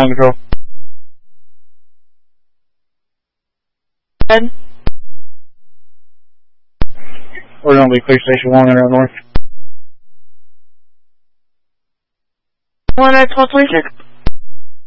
Control. Good. We're going to be clear station 1 and north. 1 at 1226.